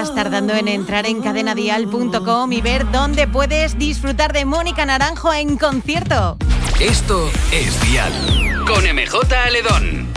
estás tardando en entrar en cadenadial.com y ver dónde puedes disfrutar de Mónica Naranjo en concierto. Esto es Dial con MJ Aledón.